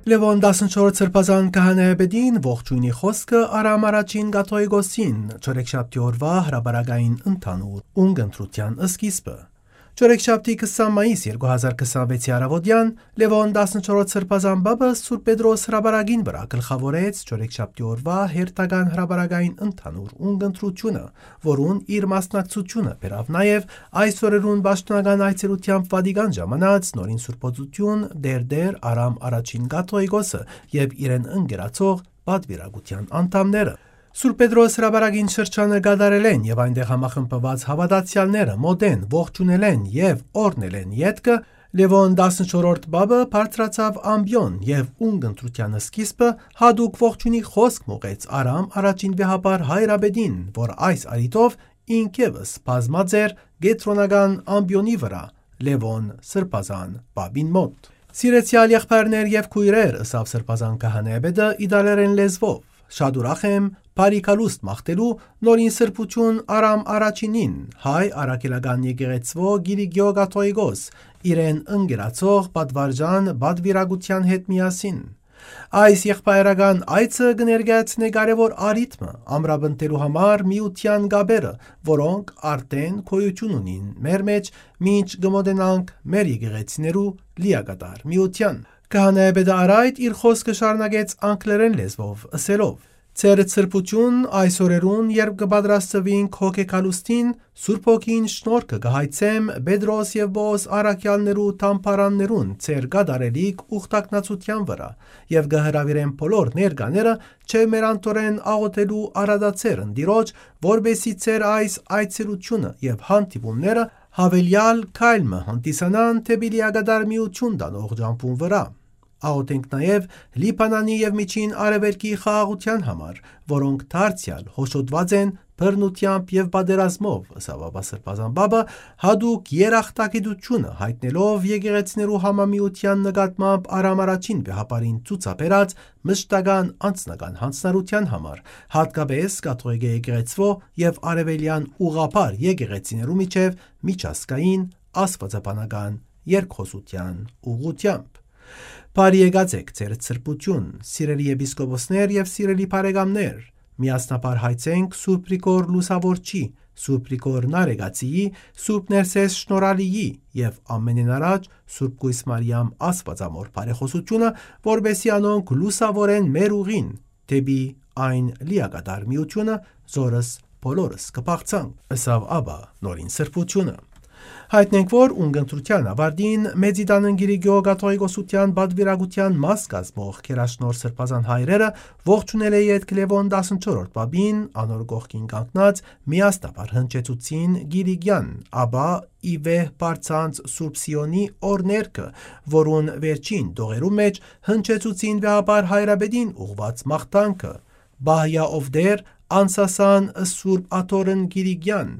Լևոն 14 սրբազան քահանայապետին ողջույնի խոսքը Արամ առաջին Գաթոյգոսին չորեքշաբթի օրվա հրաբարակային ընդհանուր ունգընտրության սկիզբը։ Չորեքշաբթի 20 մայիս 2026-ի առավոտյան Լևոն 14 սրբազան բաբը Սուրբ Պետրոս հրաբարակին վրա գլխավորեց չորեքշաբթի օրվա հերթական հրաբարակային ընդհանուր ունգընտրությունը, որուն իր մասնակցությունը բերավ նաև այս օրերուն պաշտոնական այցելությամբ Վատիկան ժամանած նորին սուրբոծություն Դեր Արամ առաջին Գաթոյգոսը եւ իրեն ընկերացող պատվիրակության անդամները։ Սուրբ Պետրոս հրաբարակին շրջանը գդարել են եւ այնտեղ համախմբված հավատացյալները մոդեն ողջունել են եւ օրնել են ետքը, Լևոն 14-րդ բաբը բարձրացավ ամբիոն եւ ունգընտրության սկիզբը հadouk ողջունի խոսք մողեց Արամ առաջին վեհապար հայրաբեդին, որ այս արիտով ինքևս բազմած էր գետրոնական ամբիոնի վրա Լևոն սրբազան բաբին մոտ։ Սիրեցյալ եղբայրներ եւ քույրեր, ըսավ սրբազան քահանայապետը իդալերեն լեզվով, շատ ուրախ եմ բարիկալուստ մաղթելու նորին սրբություն Արամ առաջինին, հայ արաքելական եկեղեցվո Գիրիգիո Գաթոյգոս, իրեն ընկերացող պատվարժան պատվիրակության հետ միասին։ Այս եղբայրական այցը կներկայացնե կարևոր առիթմը ամրապնդելու համար միության գաբերը, որոնք արդեն գոյություն ունին մեր մեջ, մինչ կմոտենանք մեր եկեղեցիներու լիակատար միության։ Քահանայապետը արայդ իր խոսքը շարունակեց անգլերեն լեզվով, ըսելով. Ձեր սրբություն այս օրերուն, երբ կպատրաստվինք հոգեկալուստին, Սուրբ Հոգին շնորհքը կհայցեմ Պետրոս եւ Պողոս առաքյալներու թամփարաններուն ձեր գադարելիք ուխտակնացության վրա եւ կհրավիրեմ բոլոր ներկաները չէ մեր անտորեն աղոթելու արադացեր ընտիրոջ, որբեսի ձեր այս այցելությունը եւ հանդիպումները հավելյալ քայլը հանդիսանան թեպի լիակատար միություն տանող ջամփուն վրա։ Աղոթենք նաև Լիբանանի եւ Միջին Արևելքի խաղաղության համար, որոնք դարձյալ հոշոտված են բռնությամբ եւ պատերազմով, ըսավ սրբազան բաբը հadouk երախտագիտությունը հայտնելով եկեղեցիներու համամիության նկատմամբ Արամ առաջին վեհապարին ցուցաբերած մշտական անձնական հանձնարարության համար, հատկապես կաթողիկ եկեղեցվո եւ արևելյան ուղղափառ եկեղեցիներու միջև միջազգային աստվածաբանական երկխոսության ուղղությամբ։ Բարի եկացեք ձեր սրբություն, սիրելի եպիսկոպոսներ եւ սիրելի բարեկամներ, միասնաբար հայցենք Սուրբ Գրիգոր Լուսավորչի, Սուրբ Գրիգոր Նարեգացիի, Սուրբ Ներսես Շնորհալիի եւ ամենեն առաջ Սուրբ Գույս Մարիամ Աստվածամոր բարեխոսությունը, որբեսի անոնք լուսավորեն մեր ուղին դեպի այն լիակատար միությունը, զորս բոլորս կփախցանք, ըսավ Աբա նորին սրբությունը։ Հայտնենք, որ ունգընտրության ավարտին Մեծիդանն Գիրիգիո Գաթոյգոսության պատվիրակության մաս կազմող քերաշնոր սրբազան հայրերը ողջունել է ետք Լևոն 14-րդ բաբին, անոր կողքին կանգնած միասնաբար հնչեցուցին Գիրիգյան, աբա ի վեհ բարձանց Սուրբ Սիոնի օրներքը, որուն վերջին դողերու մեջ հնչեցուցին վեհապար հայրաբեդին ուղված մաղթանքը, Բահյա ով դեր անսասան Սուրբ Աթորն Գիրիգյան,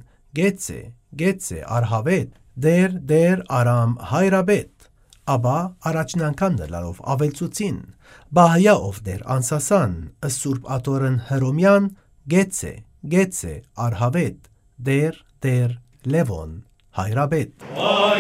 Գեցե արհավետ, դեր Արամ հայրաբետ, աբա առաջին անգամ նլարով ավելցուցին, Բահյա ով դեր անսասան Սուրբ Աթորն Հռոմյան, Գեցե արհավետ, դեր Լևոն հայրաբետ։